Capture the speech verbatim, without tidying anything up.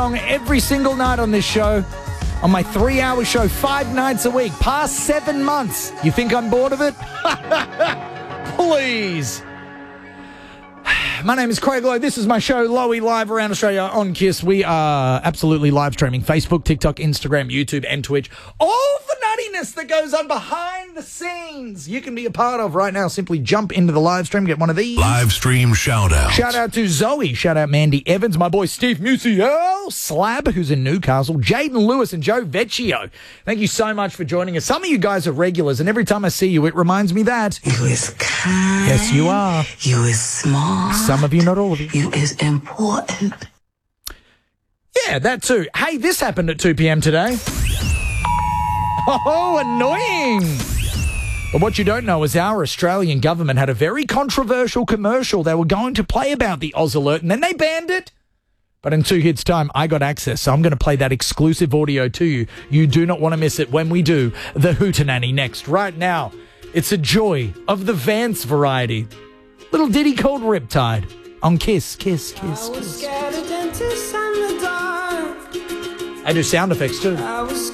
every single night on this show, on my three-hour show, five nights a week, past seven months. You think I'm bored of it? Please. My name is Craig Lowe. This is my show, Lowy, live around Australia on KISS. We are absolutely live streaming Facebook, TikTok, Instagram, YouTube, and Twitch. All the nuttiness that goes on behind the scenes you can be a part of right now. Simply jump into the live stream, get one of these. Live stream shout out. Shout out to Zoe. Shout out Mandy Evans, my boy Steve Musial, Slab, who's in Newcastle, Jaden Lewis, and Joe Vecchio. Thank you so much for joining us. Some of you guys are regulars, and every time I see you, it reminds me that you is kind. Yes, you are. You is smart. Some of you, not all of you. You is important. Yeah, that too. Hey, this happened at two p.m. today. Oh, annoying. But what you don't know is our Australian government had a very controversial commercial they were going to play about the Oz Alert, and then they banned it. But in two hits' time, I got access, so I'm going to play that exclusive audio to you. You do not want to miss it when we do the Hootenanny next. Right now, it's a joy of the Vance variety. Little ditty called Riptide on KISS, KISS, KISS, KISS. I do sound effects too.